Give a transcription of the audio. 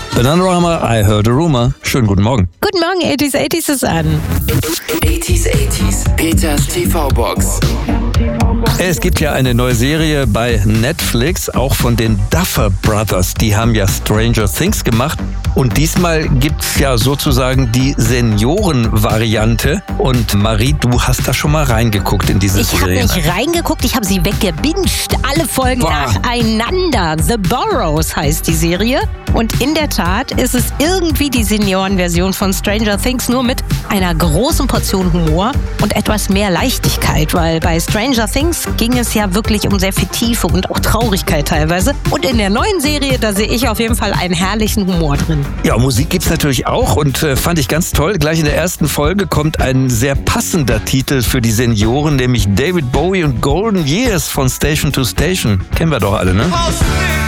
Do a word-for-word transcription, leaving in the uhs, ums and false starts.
Bananarama, I heard a rumor. Schönen guten Morgen. Guten Morgen, achtziger achtziger ist an. achtziger achtziger, Peters T V-Box. Es gibt ja eine neue Serie bei Netflix, auch von den Duffer Brothers. Die haben ja Stranger Things gemacht. Und diesmal gibt's ja sozusagen die Senioren-Variante. Und Marie, du hast da schon mal reingeguckt in diese Ich habe Serie. nicht reingeguckt, ich habe sie weggebinged. Alle Folgen Boah. nacheinander. The Burrows heißt die Serie. Und in der Tat ist es irgendwie die Senioren-Version von Stranger Things, nur mit einer großen Portion Humor und etwas mehr Leichtigkeit. Weil bei Stranger Things ging es ja wirklich um sehr viel Tiefe und auch Traurigkeit teilweise. Und in der neuen Serie, da sehe ich auf jeden Fall einen herrlichen Humor drin. Ja, Musik gibt's natürlich auch und äh, fand ich ganz toll. Gleich in der ersten Folge kommt ein sehr passender Titel für die Senioren, nämlich David Bowie und Golden Years von Station to Station. Kennen wir doch alle, ne?